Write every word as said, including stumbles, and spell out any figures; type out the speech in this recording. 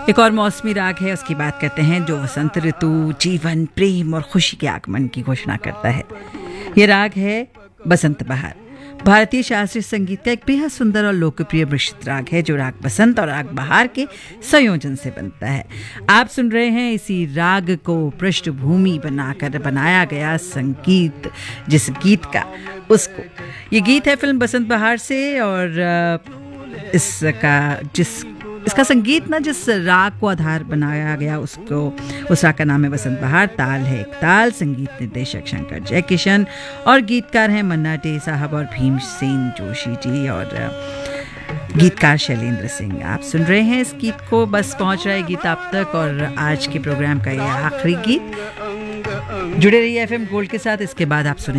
एक और मौसमी राग है, उसकी बात करते हैं, जो वसंत ऋतु, जीवन, प्रेम और खुशी के आगमन की घोषणा करता है। ये राग है बसंत बहार। भारतीय शास्त्रीय संगीत का एक बेहद सुंदर और लोकप्रिय मिश्रित राग है, जो राग बसंत और राग बहार के संयोजन से बनता है। आप सुन रहे हैं इसी राग को पृष्ठभूमि बनाकर बनाया गया संगीत, जिस गीत का उसको ये गीत है फिल्म बसंत बहार से, और इसका जिस इसका संगीत ना जिस राग को आधार बनाया गया उसको उस राग का नाम है बसंत बहार। ताल है एक ताल। संगीत निर्देशक शंकर जयकिशन और गीतकार हैं मन्ना डे साहब और भीमसेन जोशी जी और गीतकार शैलेंद्र सिंह। आप सुन रहे हैं इस गीत को, बस पहुंच रहा है गीत आप तक, और आज के प्रोग्राम का यह आखिरी गीत। जुड़े रहिए एफएम गोल्ड के साथ। इसके बाद आप सुने